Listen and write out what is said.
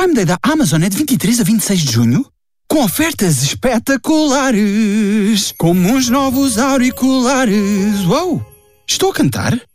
Prime Day da Amazon é de 23 a 26 de junho, com ofertas espetaculares, como uns novos auriculares. Uou! Estou a cantar?